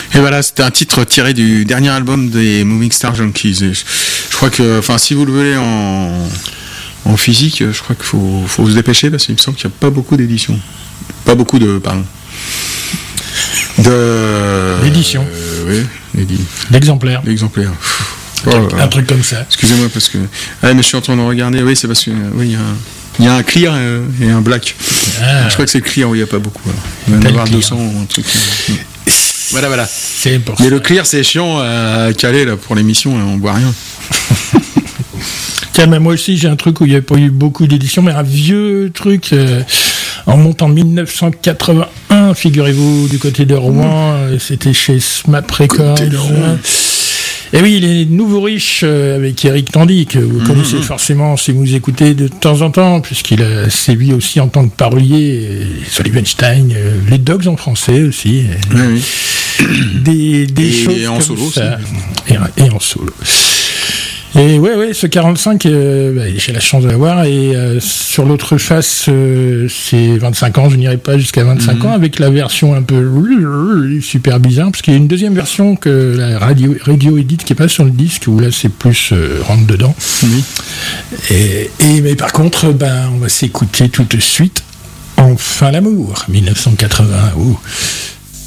Et voilà, c'était un titre tiré du dernier album des Moving Star Junkies. Et je crois que, enfin, si vous le voulez en physique, je crois qu'il faut se dépêcher parce qu'il me semble qu'il n'y a pas beaucoup d'éditions. Pas beaucoup de, pardon. D'édition. Oui, d'exemplaires. L'exemplaire. Un truc comme ça. Excusez-moi parce que. Ah, mais je suis en train de regarder. Oui, c'est parce que. Oui, il y a un clear et un black. Je crois que c'est le clear où il n'y a pas beaucoup. Alors. Il va y en avoir 200 ou un truc. Voilà. C'est important. Mais le clear, c'est chiant à caler là, pour l'émission, on boit rien. Tiens, mais moi aussi, j'ai un truc où il n'y a pas eu beaucoup d'éditions, mais un vieux truc. En montant 1981, figurez-vous, du côté de Rouen, c'était chez SMAP Records. Et oui, les Nouveaux Riches avec Eric Tandy, que vous connaissez forcément si vous écoutez de temps en temps, puisqu'il a sévi aussi en tant que parolier, Sullivan-Stein, les Dogs en français aussi. Oui. Des choses et en comme solo ça. Et en solo. Et ouais, ce 45, j'ai la chance de l'avoir. Et sur l'autre face, c'est 25 ans. Je n'irai pas jusqu'à 25 ans avec la version un peu super bizarre, parce qu'il y a une deuxième version que la radio Edit qui est pas sur le disque, où là c'est plus rentre dedans. Mais par contre, on va s'écouter tout de suite Enfin l'amour, 1980.